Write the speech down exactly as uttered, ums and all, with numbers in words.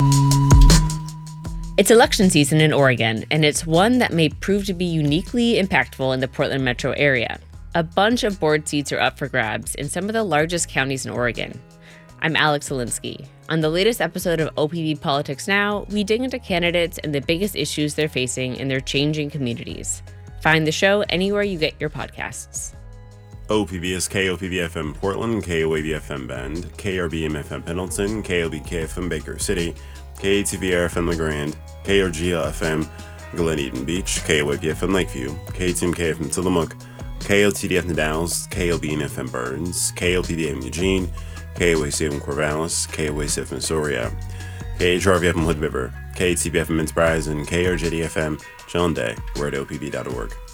It's election season in Oregon, and it's one that may prove to be uniquely impactful in the Portland metro area. A bunch of board seats are up for grabs in some of the largest counties in Oregon. I'm Alex Zielinski. On the latest episode of O P B Politics Now, we dig into candidates and the biggest issues they're facing in their changing communities. Find the show anywhere you get your podcasts. O P B is K O P B F M Portland, K O A B F M Bend, K R B M F M Pendleton, K O B K F M Baker City, K A T V R F M LeGrand, K R G L F M Glen Eden Beach, K O A B F M Lakeview, K T M K F M Tillamook, K O T D F Dallas, K O B N F M Burns, K O P D M Eugene, K O A C F M Corvallis, K O A C F M Soria, K H R V F M Hood River, K T B F M Enterprise, and K R J D F M John Day. We're at O P B dot org.